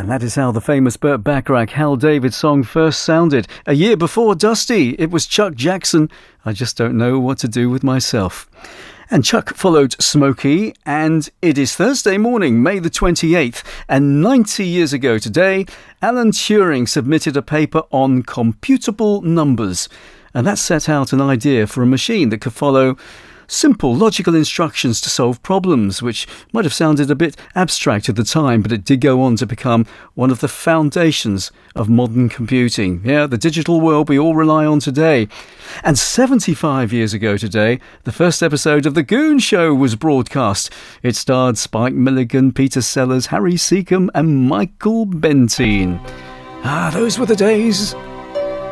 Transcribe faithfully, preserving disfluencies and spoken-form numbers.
And that is how the famous Burt Bacharach Hal David song first sounded. A year before Dusty, it was Chuck Jackson. I just don't know what to do with myself. And Chuck followed Smokey, and it is Thursday morning, May the twenty-eighth, and ninety years ago today, Alan Turing submitted a paper on computable numbers, and that set out an idea for a machine that could follow simple logical instructions to solve problems, which might have sounded a bit abstract at the time, but it did go on to become one of the foundations of modern computing. Yeah, the digital world we all rely on today. And seventy-five years ago today, the first episode of The Goon Show was broadcast. It starred Spike Milligan, Peter Sellers, Harry Seacombe and Michael Bentine. Ah, those were the days.